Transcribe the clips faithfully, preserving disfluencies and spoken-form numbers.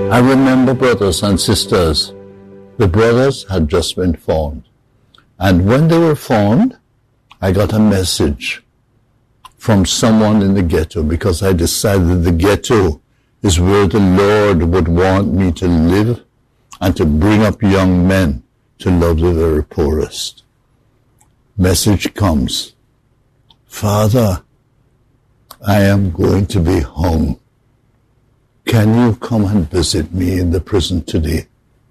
I remember, brothers and sisters, the brothers had just been found. And when they were found, I got a message from someone in the ghetto, because I decided the ghetto is where the Lord would want me to live and to bring up young men to love the very poorest. Message comes, Father, I am going to be hung. Can you come and visit me in the prison today?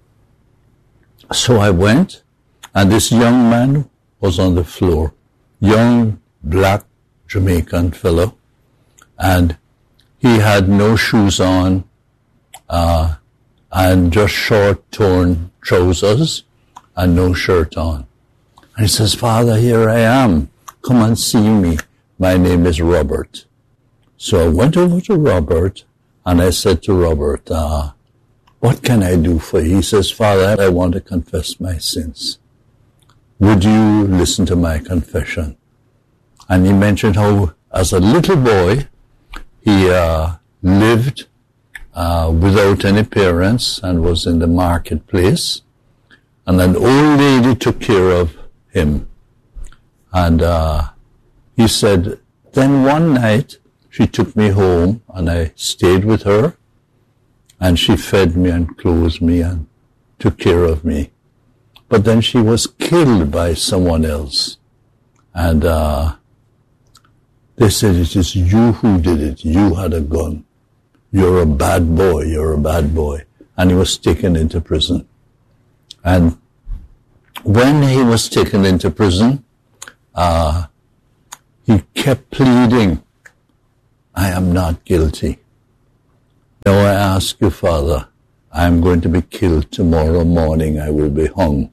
So I went, and this young man was on the floor, young black Jamaican fellow, and he had no shoes on, uh, and just short torn trousers and no shirt on. And he says, Father, here I am. Come and see me. My name is Robert. So I went over to Robert and I said to Robert, uh, what can I do for you? He says, Father, I want to confess my sins. Would you listen to my confession? And he mentioned how, as a little boy, he uh, lived uh, without any parents and was in the marketplace. And an old lady took care of him. And uh, he said, then one night, she took me home and I stayed with her. And she fed me and clothed me and took care of me. But then she was killed by someone else. And uh, they said, it is you who did it. You had a gun. You're a bad boy. You're a bad boy. And he was taken into prison. And when he was taken into prison, uh, he kept pleading, I am not guilty. Now I ask you, Father, I am going to be killed tomorrow morning. I will be hung.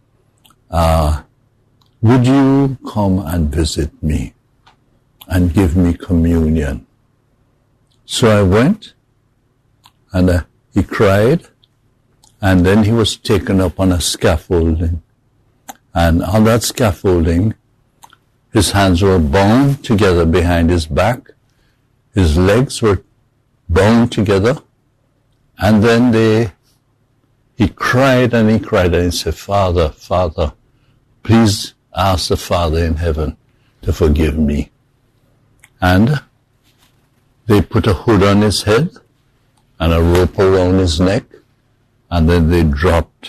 Uh, would you come and visit me and give me communion? So I went, and uh, he cried, and then he was taken up on a scaffolding. And on that scaffolding, his hands were bound together behind his back, his legs were bound together, and then they, he cried and he cried and he said, Father, Father, please ask the Father in heaven to forgive me. And they put a hood on his head and a rope around his neck, and then they dropped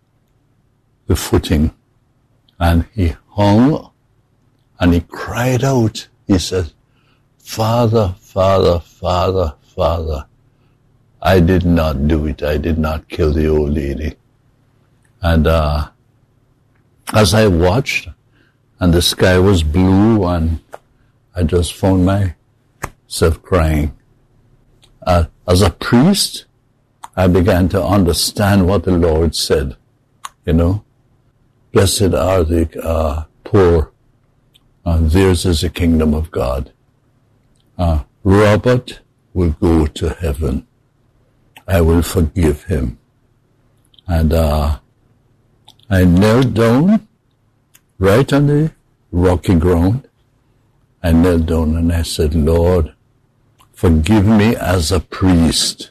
the footing, and he hung and he cried out. He said, Father, Father, Father, Father, I did not do it. I did not kill the old lady. And uh, as I watched, and the sky was blue, and I just found myself crying. Uh, as a priest, I began to understand what the Lord said. You know, blessed are the uh, poor. Uh, theirs is the kingdom of God. Uh, Robert will go to heaven. I will forgive him. And uh, I knelt down right on the rocky ground. I knelt down and I said, Lord, forgive me as a priest.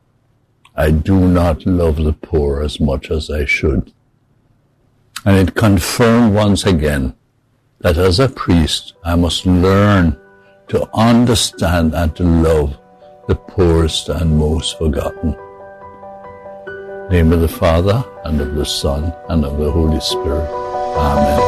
I do not love the poor as much as I should. And it confirmed once again that as a priest, I must learn to understand and to love the poorest and most forgotten. In the name of the Father, and of the Son, and of the Holy Spirit. Amen.